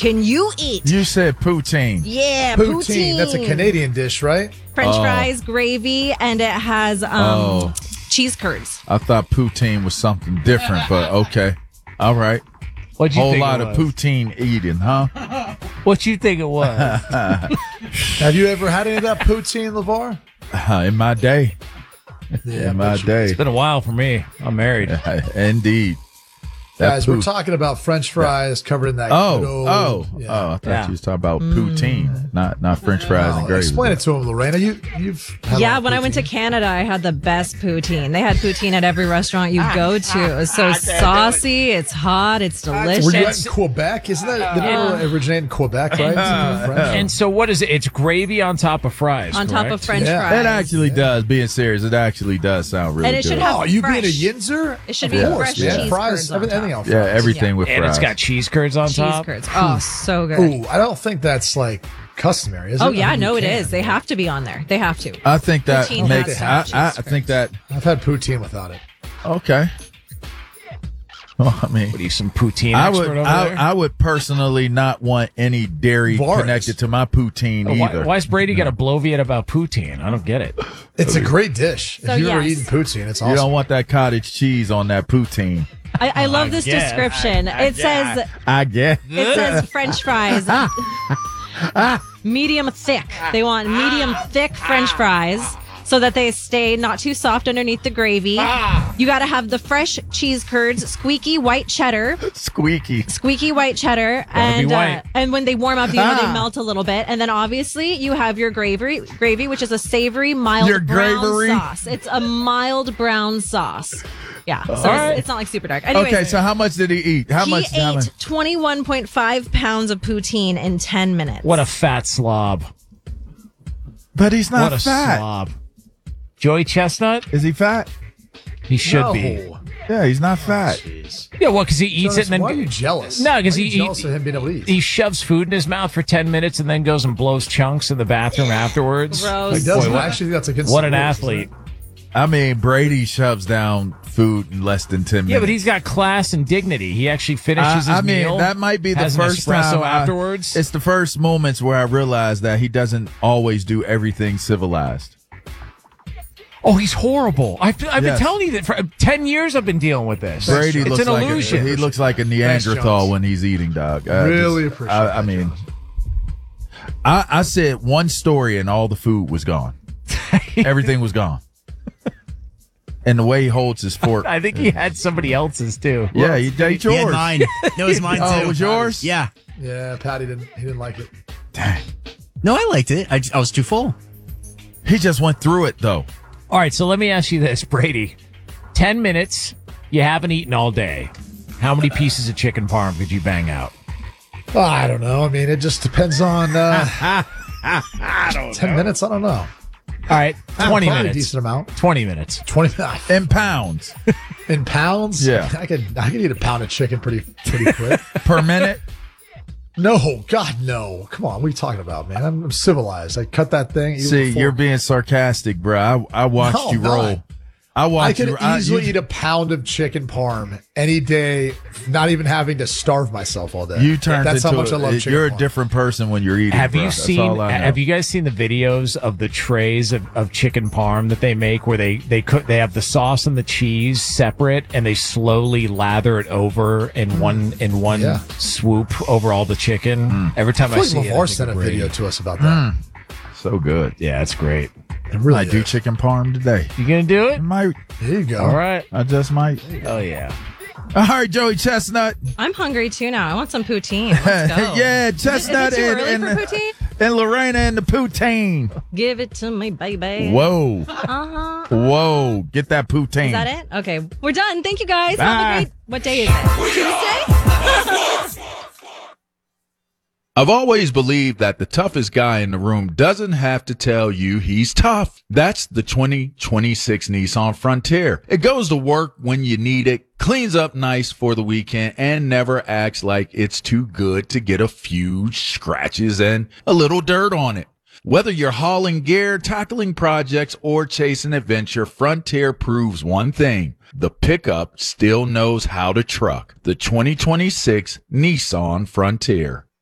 can you eat? You said poutine. Yeah, poutine. That's a Canadian dish, right? French fries, gravy, and it has cheese curds. I thought poutine was something different, but okay. All right. What'd you Whole think lot it of was? poutine eating, huh? What you think it was? Have you ever had any of that poutine, LeVar? In my day. Yeah, In my day. It's been a while for me. I'm married. Indeed. Guys, we're talking about French fries covered in that. Oh, good old, I thought you was talking about poutine, not French fries and gravy. Explain it to him, Lorena. You've had Yeah, when I went to Canada, I had the best poutine. They had poutine at every restaurant you go to. It was so saucy, it's hot, it's delicious. Were you at Quebec? Isn't that didn't it originate in Quebec, right? And so what is it? It's gravy on top of fries, on top of correct? French It fries. actually does. Being serious, it actually does sound really And it good. should have Oh, you being a fresh. Yinzer? It should Of be course, fresh man. cheese Fries, curds on everything top. else. Yeah, everything with And fries. it's got cheese curds on Cheese top. curds. Oh, so good. Ooh, I don't think that's like customary, is it? Oh yeah, I mean, no, you it can. is. They have to be on there. They have to. I think that Poutine makes. has to I have cheese think that. I've had poutine without it. Okay. Well, I mean, What are you, some poutine I expert would. over there? I would personally not want any dairy Vargs. connected to my poutine either. Why's Brady got a bloviate about poutine? I don't get it. It's a great dish. So, if you've ever yes. eaten poutine, it's You awesome. don't want that cottage cheese on that poutine. I love this guess. description. It says I guess. it says French fries, medium thick. They want medium thick French fries so that they stay not too soft underneath the gravy. You got to have the fresh cheese curds, squeaky white cheddar, Squeaky. white cheddar, be and white. and when they warm up, they melt a little bit, and then obviously you have your gravy, which is a savory, mild Your brown gravery? sauce. It's a mild brown sauce. Yeah, so right. it's not like super dark. Anyways, Okay, so how much did he eat? How he much? how much? ate 21.5 pounds of poutine in 10 minutes. What a fat slob. But he's not What a fat. slob. Joey Chestnut? Is he fat? He should No. be. Yeah, he's not fat. Jeez. Yeah, well, because he eats it and then Why are you jealous? No, 'cause Why are you he- jealous of him being able to eat. he shoves food in his mouth for 10 minutes and then goes and blows chunks in the bathroom afterwards. Gross. He does. Boy, what- Actually, that's against What the an rules, athlete. I mean, Brady shoves down food in less than 10 minutes. Yeah, but he's got class and dignity. He actually finishes his I mean, meal. that might be the has an first espresso time. afterwards. It's the first moments where I realize that he doesn't always do everything civilized. Oh, he's horrible. I've been Yes. telling you that for 10 years I've been dealing with this. Brady it's looks an like illusion. he looks like a Neanderthal Jones. when he's eating, dog. Really appreciate I that, mean, Jones. I said one story and all the food was gone. Everything was gone. And the way he holds his fork. I think he had somebody else's too. Yeah, you ate He had yours. mine. It was mine too. Oh, it was yours? Yeah. Yeah, Patty didn't like it. Dang. No, I liked it. I was too full. He just went through it, though. All right, so let me ask you this, Brady. 10 minutes, you haven't eaten all day. How many pieces of chicken parm could you bang out? Oh, I don't know. I mean, it just depends on 10 minutes. I don't know. All right, 20 Probably a minutes. decent amount. 20 minutes. 20 In pounds. in pounds. Yeah. I could eat a pound of chicken pretty quick. Per minute. No, God, no. Come on, what are you talking about, man? I'm civilized. I cut that thing. eat it See, before. you're being sarcastic, bro. I watched No, you I'm not. roll. I I watched could you. easily eat a pound of chicken parm any day, not even having to starve myself all day. You turned That's into how much I love chicken you're a parm. different person when you're eating. Have bro. you That's seen? all I know. Have you guys seen the videos of the trays of chicken parm that they make, where they cook? They have the sauce and the cheese separate, and they slowly lather it over in one Yeah. swoop over all the chicken. Every time I I, feel see like it, I LeVar think sent a of Brady. video to us about that. So good. Yeah, it's great. It really I do is. chicken parm today. You gonna do it? I might. There you go. All right. I just might. Oh yeah. All right, Joey Chestnut. I'm hungry too now. I want some poutine. Let's go. Yeah, Is Chestnut it too and, early for poutine? and Lorena and the poutine. Give it to me, baby. Whoa. Uh-huh. Whoa. Get that poutine. Is that it? Okay, we're done. Thank you, guys. Bye. Have a great... What day is it? Tuesday? I've always believed that the toughest guy in the room doesn't have to tell you he's tough. That's the 2026 Nissan Frontier. It goes to work when you need it, cleans up nice for the weekend, and never acts like it's too good to get a few scratches and a little dirt on it. Whether you're hauling gear, tackling projects, or chasing adventure, Frontier proves one thing. The pickup still knows how to truck. The 2026 Nissan Frontier.